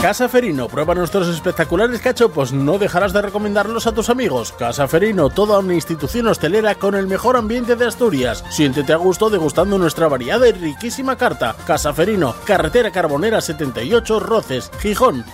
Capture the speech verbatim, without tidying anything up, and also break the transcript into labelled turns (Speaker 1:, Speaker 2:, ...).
Speaker 1: Casa Ferino, prueba nuestros espectaculares cachopos, no dejarás de recomendarlos a tus amigos. Casa Ferino, toda una institución hostelera con el mejor ambiente de Asturias. Siéntete a gusto degustando nuestra variada y riquísima carta. Casa Ferino, carretera Carbonera setenta y ocho, Roces, Gijón.